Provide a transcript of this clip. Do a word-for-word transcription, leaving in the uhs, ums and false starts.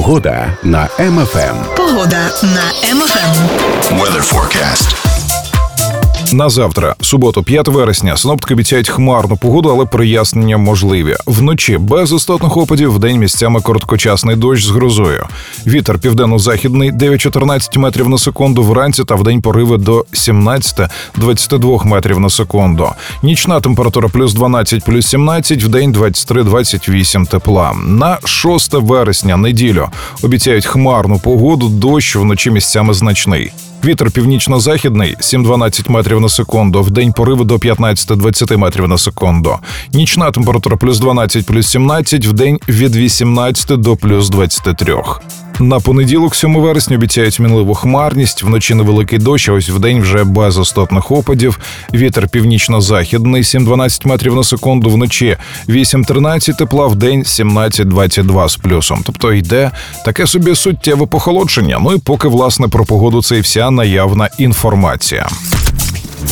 Погода на Ем Еф Ем. Погода на Ем Еф Ем. Weather forecast. На завтра, суботу, п'яте вересня, синоптики обіцяють хмарну погоду, але прояснення можливі. Вночі без істотних опадів, вдень місцями короткочасний дощ з грозою. Вітер південно-західний дев'ять-чотирнадцять метрів на секунду вранці та вдень пориви до сімнадцять-двадцять два метрів на секунду. Нічна температура плюс дванадцять, плюс сімнадцять, вдень двадцять три - двадцять вісім тепла. На шосте вересня, неділю, обіцяють хмарну погоду, дощ вночі місцями значний. Вітер північно-західний сім-дванадцять метрів на секунду, вдень пориви до п'ятнадцять-двадцять метрів на секунду. Нічна температура плюс дванадцять, плюс сімнадцять, вдень від вісімнадцяти до плюс двадцяти трьох. На понеділок, сьоме вересня, обіцяють мінливу хмарність, вночі невеликий дощ, а ось вдень вже без істотних опадів. Вітер північно-західний сім-дванадцять метрів на секунду, вночі вісім-тринадцять тепла, вдень сімнадцять-двадцять два з плюсом. Тобто йде таке собі суттєве похолодження. Ну і поки, власне, про погоду це і вся наявна інформація.